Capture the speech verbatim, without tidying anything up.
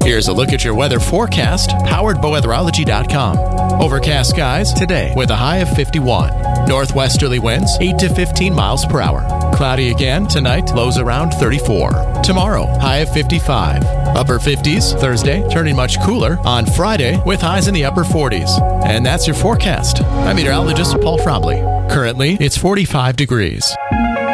Here's a look at your weather forecast, powered by weatherology dot com. Overcast skies today with a high of fifty-one. Northwesterly winds eight to fifteen miles per hour. Cloudy again tonight, lows around thirty-four. Tomorrow, high of fifty-five. Upper fifties Thursday, turning much cooler on Friday with highs in the upper forties. And that's your forecast. I'm meteorologist Paul Frobley. Currently, it's forty-five degrees.